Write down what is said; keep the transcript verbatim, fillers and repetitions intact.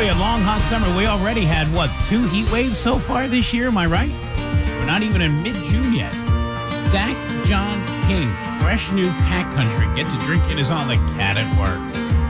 be a long, hot summer. We already had, what, two heat waves so far this year? Am I right? We're not even in mid-June yet. Zach John King, fresh new Cat Country. Get to drink it is on the Cat at Work.